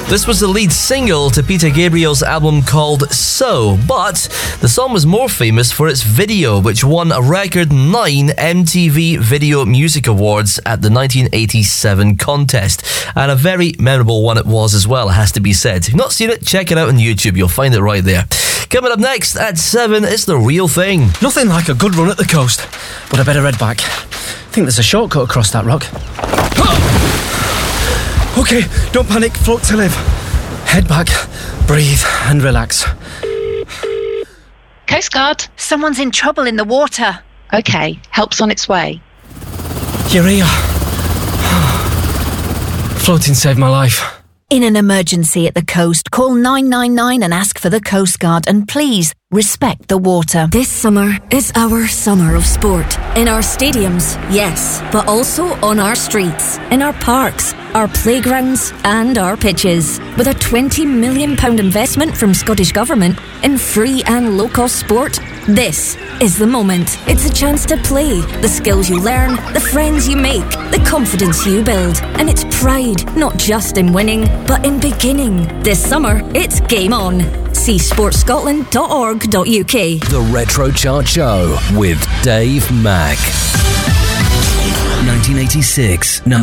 This was the lead single to Peter Gabriel's album called So, but the song was more famous for its video, which won a record 9 MTV Video Music Awards at the 1987 contest. And a very memorable one it was as well, it has to be said. If you've not seen it, check it out on YouTube, you'll find it right there. Coming up next at 7, it's The Real Thing. Nothing like a good run at the coast, but I better head back. I think there's a shortcut across that rock. OK, don't panic, float to live. Head back, breathe and relax. Coast Guard. Someone's in trouble in the water. OK, help's on its way. You're here. Floating saved my life. In an emergency at the coast, call 999 and ask for the Coast Guard, and please respect the water. This summer is our summer of sport. In our stadiums, yes, but also on our streets, in our parks, our playgrounds and our pitches. With a £20 million investment from Scottish Government in free and low-cost sport, this is the moment. It's a chance to play, the skills you learn, the friends you make, the confidence you build. And it's pride, not just in winning, but in beginning. This summer, it's game on. See sportscotland.org.uk. The Retro Chart Show with Dave Mack. 1986, number